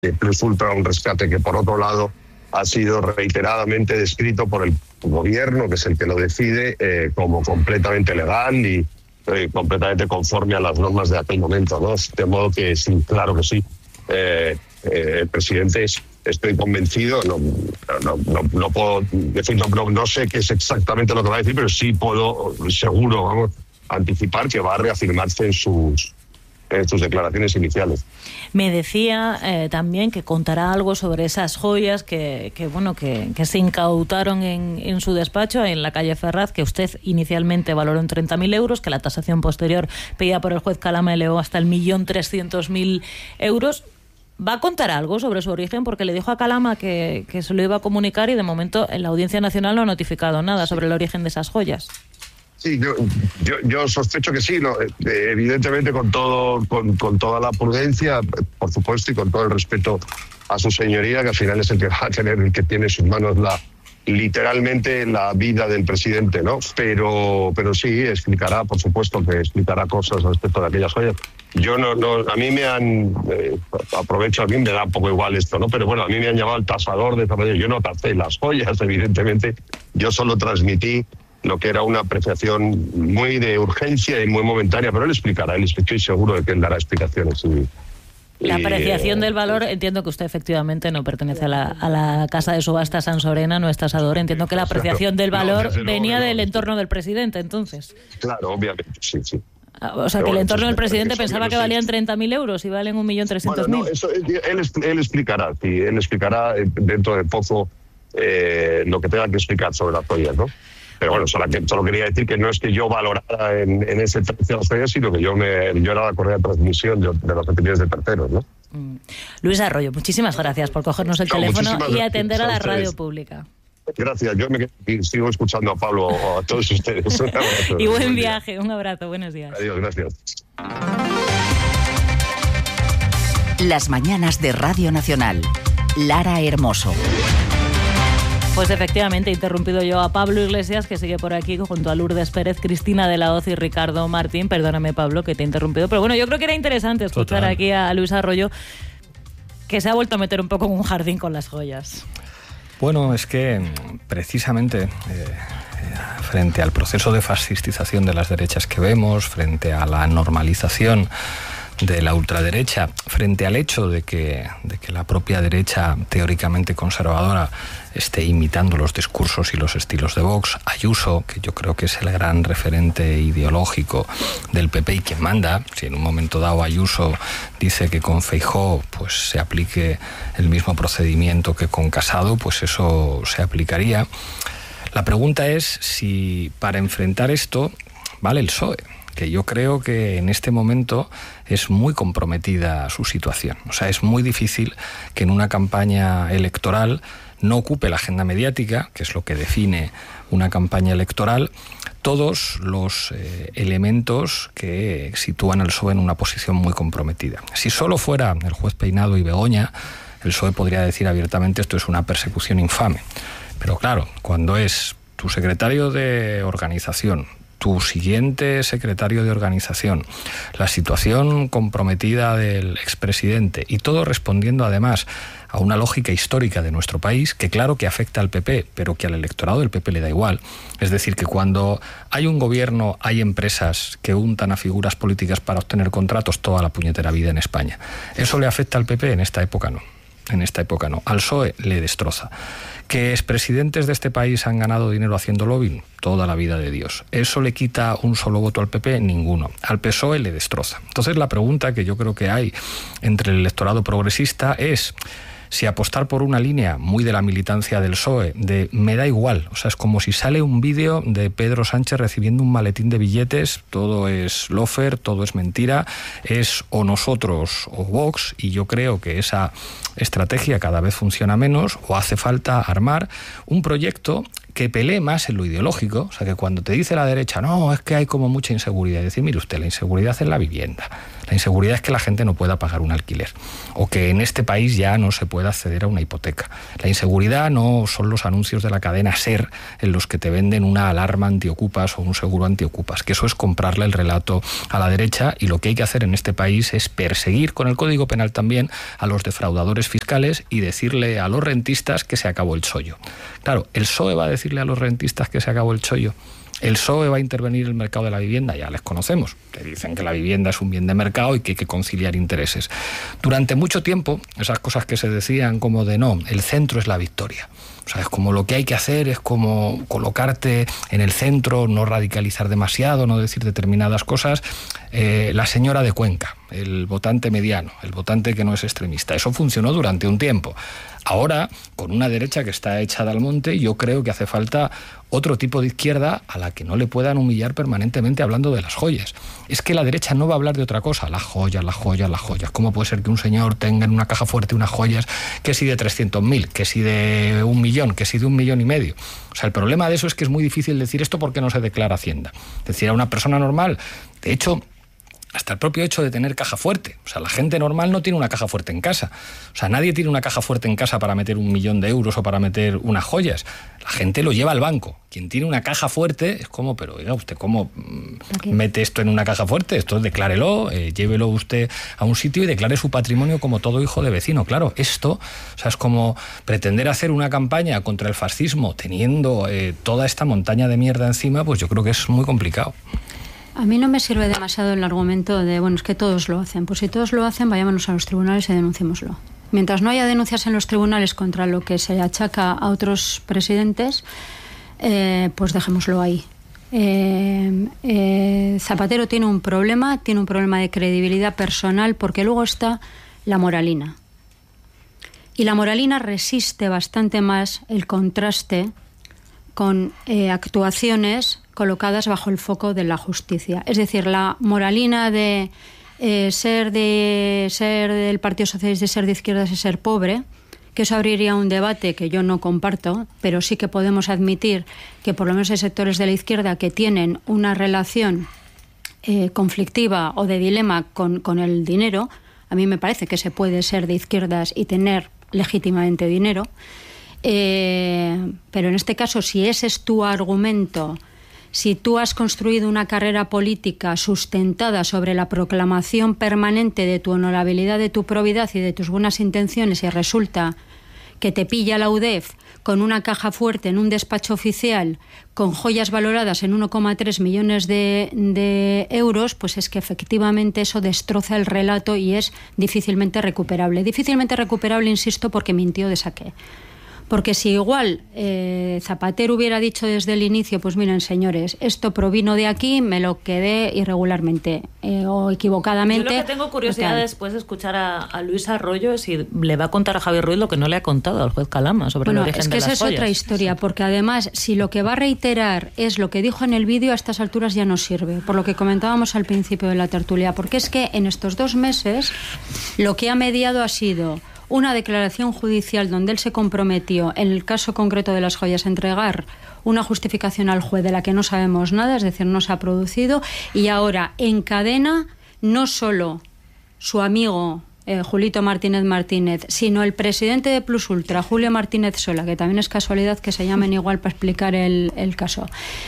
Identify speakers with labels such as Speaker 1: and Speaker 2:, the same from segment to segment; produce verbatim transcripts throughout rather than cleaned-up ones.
Speaker 1: Plus Ultra, un rescate que por otro lado ha sido reiteradamente descrito por el gobierno, que es el que lo decide, eh, como completamente legal y eh, completamente conforme a las normas de aquel momento, ¿no? De modo que sí, claro que sí. Eh, eh, el presidente, es, estoy convencido, no, no, no, no puedo decir, no, no, no sé qué es exactamente lo que va a decir, pero sí puedo, seguro, vamos, anticipar que va a reafirmarse en sus, en sus declaraciones iniciales.
Speaker 2: Me decía eh, también que contará algo sobre esas joyas que, que bueno que, que se incautaron en, en su despacho en la calle Ferraz, que usted inicialmente valoró en treinta mil euros, que la tasación posterior pedida por el juez Calama elevó hasta el millón trescientos mil euros. ¿Va a contar algo sobre su origen? Porque le dijo a Calama que, que se lo iba a comunicar y de momento en la Audiencia Nacional no ha notificado nada sobre el origen de esas joyas.
Speaker 1: Sí, yo, yo, yo sospecho que sí, ¿no? Evidentemente con todo, con, con toda la prudencia, por supuesto, y con todo el respeto a su señoría, que al final es el que va a tener, el que tiene en sus manos la, literalmente la vida del presidente, ¿no? Pero, pero sí, explicará, por supuesto, que explicará cosas respecto de aquellas joyas. Yo no, no, a mí me han, eh, aprovecho, a mí me da un poco igual esto, ¿no? Pero bueno, a mí me han llamado el tasador de esa manera. Yo no tasé las joyas, evidentemente, yo solo transmití lo que era una apreciación muy de urgencia y muy momentánea, pero él explicará, él estoy seguro de que él dará explicaciones. Y,
Speaker 2: la apreciación
Speaker 1: y,
Speaker 2: del valor, entiendo que usted efectivamente no pertenece a la, a la casa de subasta Sansorena, no es tasador, entiendo que la apreciación del valor no, venía no, del no, entorno del presidente, entonces.
Speaker 1: Claro, obviamente, sí, sí.
Speaker 2: O sea, pero que bueno, el entorno del presidente pensaba que valían treinta mil euros y valen un millón trescientos mil.
Speaker 1: Bueno, no, él, él explicará, sí, él explicará dentro de poco eh, lo que tenga que explicar sobre las joyas, ¿no? Pero bueno, solo, solo quería decir que no es que yo valorara en, en ese precio las joyas, sino que yo, me, yo era la correa de transmisión de, de las opiniones de terceros, ¿no?
Speaker 2: Mm. Luis Arroyo, muchísimas gracias por cogernos el no, teléfono y atender a la radio pública.
Speaker 1: Gracias, yo me sigo escuchando a Pablo, a todos ustedes. Un abrazo.
Speaker 2: Y buen viaje, un abrazo, buenos días.
Speaker 1: Adiós, gracias.
Speaker 3: Las mañanas de Radio Nacional. Lara Hermoso.
Speaker 2: Pues efectivamente, he interrumpido yo a Pablo Iglesias, que sigue por aquí junto a Lourdes Pérez, Cristina de la Hoz y Ricardo Martín. Perdóname, Pablo, que te he interrumpido, pero bueno, yo creo que era interesante escuchar Total. aquí a Luis Arroyo, que se ha vuelto a meter un poco en un jardín con las joyas.
Speaker 4: Bueno, es que precisamente eh, frente al proceso de fascistización de las derechas que vemos, frente a la normalización de la ultraderecha, frente al hecho de que, de que la propia derecha teóricamente conservadora esté imitando los discursos y los estilos de Vox, Ayuso, que yo creo que es el gran referente ideológico del P P y quien manda, si en un momento dado Ayuso dice que con Feijóo pues se aplique el mismo procedimiento que con Casado, pues eso se aplicaría. La pregunta es si para enfrentar esto vale el P S O E, que yo creo que en este momento es muy comprometida su situación. O sea, es muy difícil que en una campaña electoral no ocupe la agenda mediática, que es lo que define una campaña electoral, todos los eh, elementos que sitúan al P S O E en una posición muy comprometida. Si solo fuera el juez Peinado y Begoña, el P S O E podría decir abiertamente esto es una persecución infame. Pero claro, cuando es tu secretario de organización, tu siguiente secretario de organización, la situación comprometida del expresidente y todo respondiendo además a una lógica histórica de nuestro país que claro que afecta al P P, pero que al electorado del P P le da igual. Es decir, que cuando hay un gobierno, hay empresas que untan a figuras políticas para obtener contratos toda la puñetera vida en España. ¿Eso le afecta al P P? En esta época no. En esta época no. Al P S O E le destroza. ¿Que expresidentes de este país han ganado dinero haciendo lobbying? Toda la vida de Dios. ¿Eso le quita un solo voto al P P? Ninguno. Al P S O E le destroza. Entonces la pregunta que yo creo que hay entre el electorado progresista es si apostar por una línea muy de la militancia del P S O E, de me da igual, o sea, es como si sale un vídeo de Pedro Sánchez recibiendo un maletín de billetes, todo es lofer, todo es mentira, es o nosotros o Vox, y yo creo que esa estrategia cada vez funciona menos, o hace falta armar un proyecto que pelee más en lo ideológico, o sea, que cuando te dice la derecha, no, es que hay como mucha inseguridad, decir, mire usted, la inseguridad es la vivienda, la inseguridad es que la gente no pueda pagar un alquiler, o que en este país ya no se pueda acceder a una hipoteca. La inseguridad no son los anuncios de la cadena SER en los que te venden una alarma antiocupas o un seguro antiocupas, que eso es comprarle el relato a la derecha, y lo que hay que hacer en este país es perseguir con el Código Penal también a los defraudadores fiscales y decirle a los rentistas que se acabó el chollo. Claro, el P S O E va a decirle a los rentistas que se acabó el chollo. El P S O E va a intervenir en el mercado de la vivienda, ya les conocemos, que dicen que la vivienda es un bien de mercado y que hay que conciliar intereses. Durante mucho tiempo, esas cosas que se decían como de no, el centro es la victoria. O sea, es como lo que hay que hacer es como colocarte en el centro, no radicalizar demasiado, no decir determinadas cosas. Eh, la señora de Cuenca, el votante mediano, el votante que no es extremista. Eso funcionó durante un tiempo. Ahora, con una derecha que está echada al monte, yo creo que hace falta otro tipo de izquierda a la que no le puedan humillar permanentemente hablando de las joyas. Es que la derecha no va a hablar de otra cosa, las joyas, las joyas, las joyas. ¿Cómo puede ser que un señor tenga en una caja fuerte unas joyas que si de trescientos mil, que si de un millón, que si de un millón y medio? O sea, el problema de eso es que es muy difícil decir esto porque no se declara Hacienda. Es decir, a una persona normal, de hecho, hasta el propio hecho de tener caja fuerte. O sea, la gente normal no tiene una caja fuerte en casa. O sea, nadie tiene una caja fuerte en casa para meter un millón de euros o para meter unas joyas. La gente lo lleva al banco. Quien tiene una caja fuerte es como, pero oiga, ¿usted cómo okay. mete esto en una caja fuerte? Esto declárelo, eh, llévelo usted a un sitio y declare su patrimonio como todo hijo de vecino. Claro, esto, o sea, es como pretender hacer una campaña contra el fascismo teniendo eh, toda esta montaña de mierda encima, pues yo creo que es muy complicado.
Speaker 5: A mí no me sirve demasiado el argumento de, bueno, es que todos lo hacen. Pues si todos lo hacen, vayámonos a los tribunales y denunciémoslo. Mientras no haya denuncias en los tribunales contra lo que se achaca a otros presidentes, eh, pues dejémoslo ahí. Eh, eh, Zapatero tiene un problema, tiene un problema de credibilidad personal, porque luego está la moralina. Y la moralina resiste bastante más el contraste con eh, actuaciones colocadas bajo el foco de la justicia. Es decir, la moralina de eh, ser de ser del Partido Socialista y ser de izquierdas es ser pobre, que eso abriría un debate que yo no comparto, pero sí que podemos admitir que por lo menos hay sectores de la izquierda que tienen una relación eh, conflictiva o de dilema con, con el dinero. A mí me parece que se puede ser de izquierdas y tener legítimamente dinero. Eh, pero en este caso, si ese es tu argumento, si tú has construido una carrera política sustentada sobre la proclamación permanente de tu honorabilidad, de tu probidad y de tus buenas intenciones, y resulta que te pilla la U D E F con una caja fuerte en un despacho oficial con joyas valoradas en uno coma tres millones de, de euros, pues es que efectivamente eso destroza el relato y es difícilmente recuperable. Difícilmente recuperable, insisto, porque mintió de saque. Porque si igual eh, Zapatero hubiera dicho desde el inicio, pues miren señores, esto provino de aquí, me lo quedé irregularmente eh, o equivocadamente.
Speaker 2: Yo lo que tengo curiosidad después de escuchar a, a Luis Arroyo es si le va a contar a Javier Ruiz lo que no le ha contado al juez Calama sobre
Speaker 5: bueno,
Speaker 2: el origen
Speaker 5: es que
Speaker 2: de
Speaker 5: esa
Speaker 2: las
Speaker 5: es
Speaker 2: joyas.
Speaker 5: Otra historia, porque además si lo que va a reiterar es lo que dijo en el vídeo, a estas alturas ya no sirve, por lo que comentábamos al principio de la tertulia, porque es que en estos dos meses lo que ha mediado ha sido una declaración judicial donde él se comprometió, en el caso concreto de las joyas, a entregar una justificación al juez de la que no sabemos nada, es decir, no se ha producido, y ahora encadena no solo su amigo eh, Julito Martínez Martínez, sino el presidente de Plus Ultra, Julio Martínez Sola, que también es casualidad que se llamen igual para explicar el, el caso,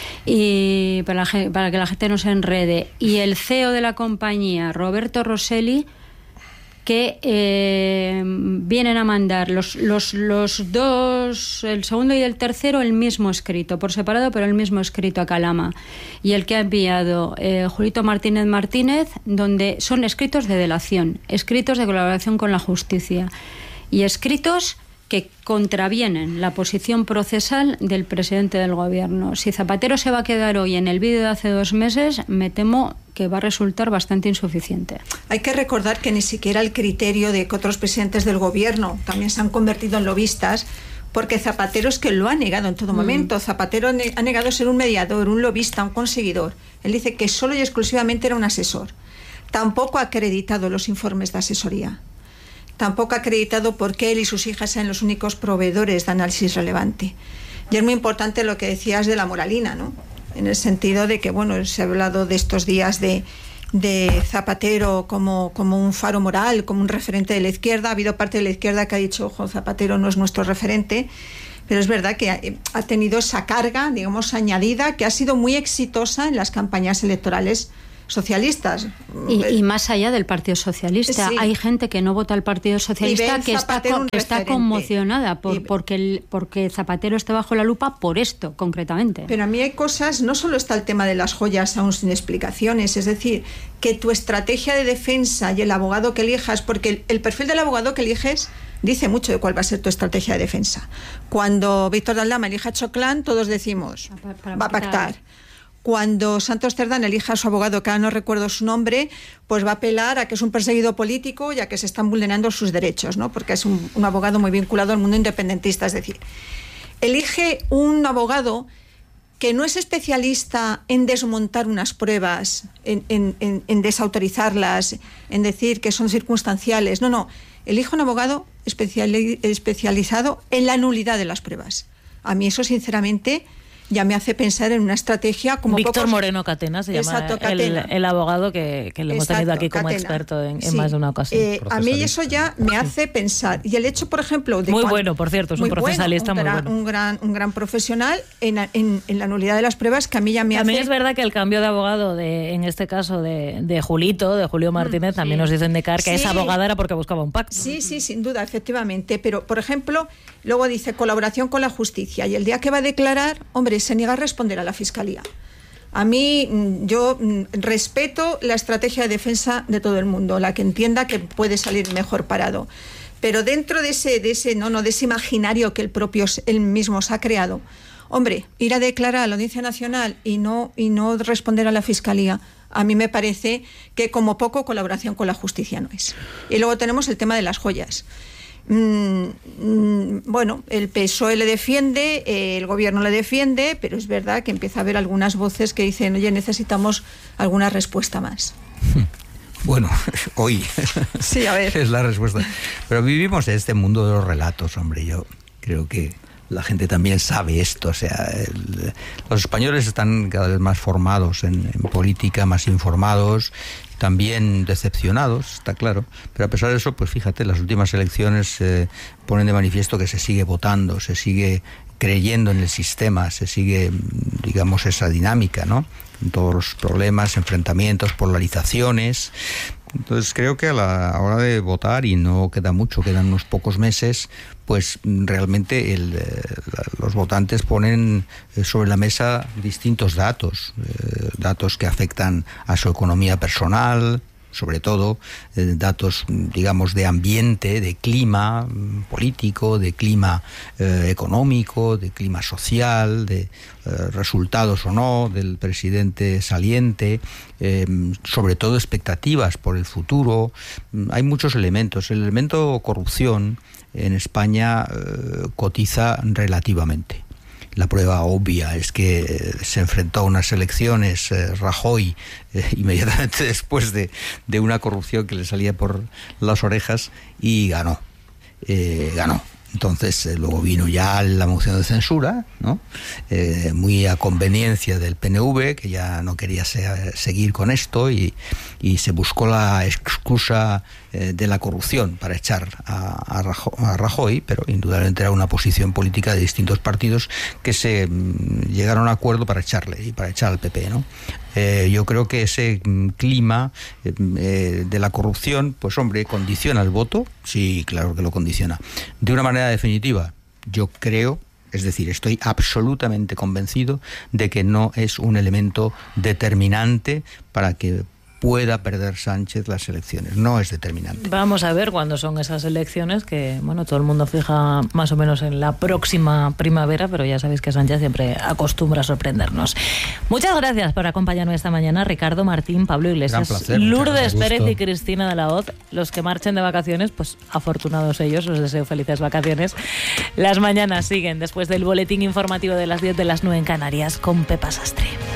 Speaker 5: y para, la, para que la gente no se enrede, y el C E O de la compañía, Roberto Rosselli, que eh, vienen a mandar los, los, los dos, el segundo y el tercero, el mismo escrito, por separado, pero el mismo escrito a Calama. Y el que ha enviado eh, Julito Martínez Martínez, donde son escritos de delación, escritos de colaboración con la justicia y escritos que contravienen la posición procesal del presidente del gobierno. Si Zapatero se va a quedar hoy en el vídeo de hace dos meses, me temo que va a resultar bastante insuficiente.
Speaker 6: Hay que recordar que ni siquiera el criterio de que otros presidentes del gobierno también se han convertido en lobistas, porque Zapatero es que lo ha negado en todo mm. momento. Zapatero ha negado ser un mediador, un lobista, un conseguidor. Él dice que solo y exclusivamente era un asesor. Tampoco ha acreditado los informes de asesoría. Tampoco ha acreditado por qué él y sus hijas sean los únicos proveedores de análisis relevante. Y es muy importante lo que decías de la moralina, ¿no? En el sentido de que, bueno, se ha hablado de estos días de, de Zapatero como, como un faro moral, como un referente de la izquierda. Ha habido parte de la izquierda que ha dicho, ojo, Zapatero no es nuestro referente, pero es verdad que ha, ha tenido esa carga, digamos, añadida, que ha sido muy exitosa en las campañas electorales socialistas.
Speaker 5: Y, y más allá del Partido Socialista,
Speaker 6: sí.
Speaker 5: hay gente que no vota al Partido Socialista que está, que está conmocionada por, y, porque, el, porque Zapatero está bajo la lupa por esto, concretamente.
Speaker 6: Pero a mí hay cosas, no solo está el tema de las joyas aún sin explicaciones, es decir, que tu estrategia de defensa y el abogado que elijas, porque el, el perfil del abogado que eliges dice mucho de cuál va a ser tu estrategia de defensa. Cuando Víctor de Aldama elija a Choclán, todos decimos, para, para va a pactar. Cuando Santos Cerdán elija a su abogado, que ahora no recuerdo su nombre, pues va a apelar a que es un perseguido político y a que se están vulnerando sus derechos, ¿no? Porque es un, un abogado muy vinculado al mundo independentista. Es decir, elige un abogado que no es especialista en desmontar unas pruebas, en, en, en, en desautorizarlas, en decir que son circunstanciales. No, no. Elige un abogado especiali- especializado en la nulidad de las pruebas. A mí eso, sinceramente, ya me hace pensar en una estrategia como
Speaker 2: Víctor
Speaker 6: pocos...
Speaker 2: Moreno Catena se
Speaker 6: Exacto,
Speaker 2: llama el, el abogado que, que le hemos
Speaker 6: Exacto,
Speaker 2: tenido aquí como
Speaker 6: Catena.
Speaker 2: experto en, en
Speaker 6: sí.
Speaker 2: más de una ocasión.
Speaker 6: Eh, a mí eso ya me hace pensar. Y el hecho, por ejemplo... de
Speaker 2: muy
Speaker 6: cuando,
Speaker 2: bueno, por cierto, es un procesalista
Speaker 6: bueno, un
Speaker 2: muy
Speaker 6: gran,
Speaker 2: bueno.
Speaker 6: Un gran, un gran profesional en, en, en la nulidad de las pruebas, que a mí ya me
Speaker 2: también
Speaker 6: hace...
Speaker 2: es verdad que el cambio de abogado, de, en este caso de, de Julito, de Julio Martínez, mm, también sí. nos dicen de C A R que sí. esa abogada era porque buscaba un pacto.
Speaker 6: Sí, sí, sin duda, efectivamente. Pero, por ejemplo, luego dice colaboración con la justicia. Y el día que va a declarar, hombre, se niega a responder a la Fiscalía. A mí, yo respeto la estrategia de defensa de todo el mundo, la que entienda que puede salir mejor parado. Pero dentro de ese, de ese, no, no, de ese imaginario que el propio, él mismo se ha creado, hombre, ir a declarar a la Audiencia Nacional y no, y no responder a la Fiscalía, a mí me parece que como poco colaboración con la justicia no es. Y luego tenemos el tema de las joyas. Mm, mm, bueno, el P S O E le defiende, eh, el gobierno le defiende, pero es verdad que empieza a haber algunas voces que dicen, oye, necesitamos alguna respuesta más.
Speaker 7: Bueno, hoy
Speaker 6: sí, a ver.
Speaker 7: es la respuesta. Pero vivimos en este mundo de los relatos, hombre. Yo creo que la gente también sabe esto. O sea, el, los españoles están cada vez más formados en, en política, más informados, también decepcionados, está claro. Pero a pesar de eso, pues fíjate, las últimas elecciones eh, ponen de manifiesto que se sigue votando, se sigue creyendo en el sistema, se sigue, digamos, esa dinámica, ¿no? En todos los problemas, enfrentamientos, polarizaciones. Entonces creo que a la hora de votar, y no queda mucho, quedan unos pocos meses, pues realmente el, eh, los votantes ponen sobre la mesa distintos datos, eh, datos que afectan a su economía personal, sobre todo eh, datos, digamos, de ambiente, de clima político, de clima eh, económico, de clima social, de eh, resultados o no del presidente saliente, eh, sobre todo expectativas por el futuro. Hay muchos elementos. El elemento corrupción en España eh, cotiza relativamente. La prueba obvia es que se enfrentó a unas elecciones eh, Rajoy eh, inmediatamente después de, de una corrupción que le salía por las orejas y ganó, eh, ganó. Entonces eh, luego vino ya la moción de censura, ¿no? Eh, muy a conveniencia del P N V, que ya no quería se, seguir con esto, y, y se buscó la excusa eh, de la corrupción para echar a, a, Rajoy, a Rajoy, pero indudablemente era una posición política de distintos partidos que se mm, llegaron a acuerdo para echarle y para echar al P P, ¿no? Eh, yo creo que ese mm, clima eh, de la corrupción, pues hombre, condiciona el voto. Sí, claro que lo condiciona. De una manera definitiva, yo creo, es decir, estoy absolutamente convencido de que no es un elemento determinante para que pueda perder Sánchez las elecciones. No es determinante.
Speaker 2: Vamos a ver cuándo son esas elecciones, que bueno, todo el mundo fija más o menos en la próxima primavera, pero ya sabéis que Sánchez siempre acostumbra a sorprendernos. Muchas gracias por acompañarnos esta mañana, Ricardo, Martín, Pablo Iglesias,
Speaker 7: placer,
Speaker 2: Lourdes Pérez y Cristina de la Hoz. Los que marchen de vacaciones, pues afortunados ellos, os deseo felices vacaciones. Las mañanas siguen después del boletín informativo de las diez, de las nueve en Canarias, con Pepa Sastre.